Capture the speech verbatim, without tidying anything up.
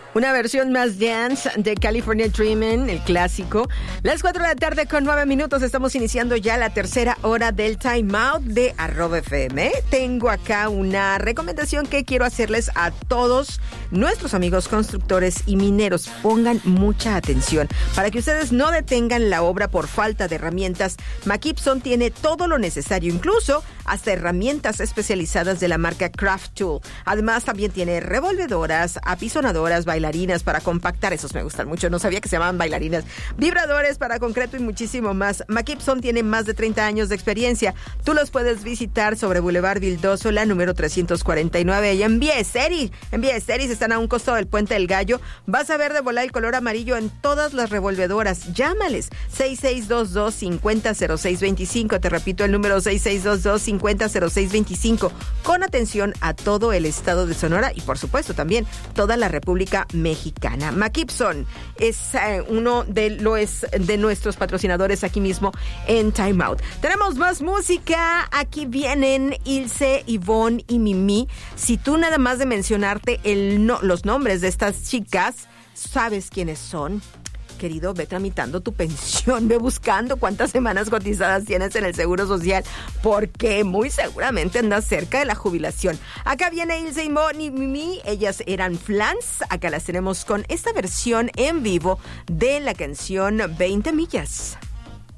Una versión más dance de California Dreamin', el clásico. Las cuatro de la tarde con nueve minutos. Estamos iniciando ya la tercera hora del Time Out de arroba F M. Tengo acá una recomendación que quiero hacerles a todos nuestros amigos constructores y mineros. Pongan mucha atención. Para que ustedes no detengan la obra por falta de herramientas, McKeepson tiene todo lo necesario, incluso hasta herramientas especializadas de la marca Craft Tool. Además, también tiene revolvedoras, apisonadoras, bailarinas para compactar, esos me gustan mucho, no sabía que se llamaban bailarinas, vibradores para concreto y muchísimo más. McKeepson tiene más de treinta años de experiencia. Tú los puedes visitar sobre Boulevard Vildoso, la número trescientos cuarenta y nueve, y en Vía Esteri. En Vía Esteri están a un costado del Puente del Gallo. Vas a ver de volar el color amarillo en todas las revolvedoras. Llámales seis seis dos dos, cinco cero cero seis dos cinco. Te repito el número seis seis dos dos, cinco cero cero seis dos cinco. Con atención a todo el estado de Sonora y por supuesto también toda la República Mexicana. McKeepson es uh, uno de los de nuestros patrocinadores aquí mismo en Time Out. Tenemos más música. Aquí vienen Ilse, Ivonne y Mimi. Si tú nada más de mencionarte el no, los nombres de estas chicas, sabes quiénes son. Querido, ve tramitando tu pensión, ve buscando cuántas semanas cotizadas tienes en el Seguro Social, porque muy seguramente andas cerca de la jubilación. Acá viene Ilse, Ivonne y Mimi, ellas eran Flans. Acá las tenemos con esta versión en vivo de la canción veinte millas.